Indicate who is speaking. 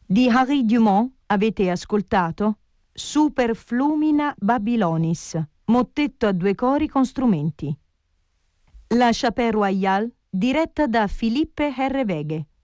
Speaker 1: Di Henri Dumont avete ascoltato Super Flumina Babylonis, mottetto a due cori con strumenti. La Chapelle Royale, diretta da Philippe Herreweghe.